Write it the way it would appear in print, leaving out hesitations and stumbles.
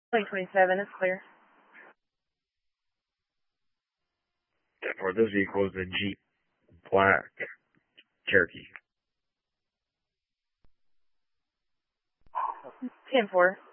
27 is clear. For this vehicle is the Jeep Black Cherokee. 10-4.